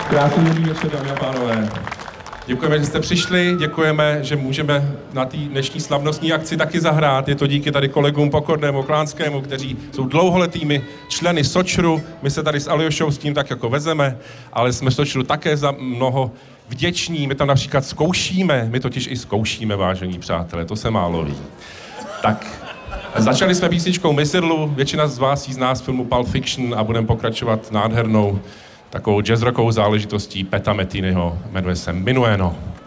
Krásný dobrý večer, dámy a pánové. Děkujeme, že jste přišli, děkujeme, že můžeme na té dnešní slavnostní akci taky zahrát. Je to díky tady kolegům Pokornému, Klánskému, kteří jsou dlouholetými členy Sočru. My se tady s Aljošou s tím tak jako vezeme, ale jsme Sočru také za mnoho vděční. My tam například zkoušíme, my totiž i zkoušíme, vážení přátelé, to se málo ví. Tak, začali jsme písničkou Miserlu, většina z vás ji zná z filmu Pulp Fiction a budeme pokračovat nádhernou takovou jazzrockovou záležitostí Peta Metinyho, jmenuje se Minueno.